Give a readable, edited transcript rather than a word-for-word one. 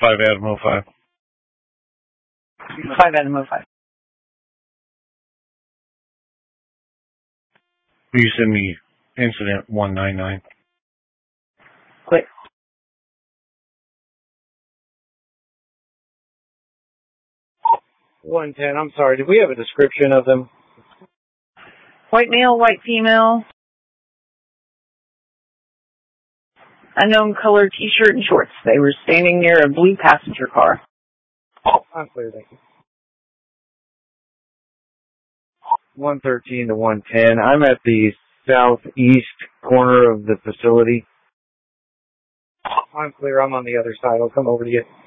5 Adam 05. 5 Adam 05. Will you send me incident 199? Quick. $110. I'm sorry. Did we have a description of them? White male, white female. Unknown color T-shirt and shorts. They were standing near a blue passenger car. I'm clear, thank you. 113 to 110. I'm at the southeast corner of the facility. I'm clear. I'm on the other side. I'll come over to you.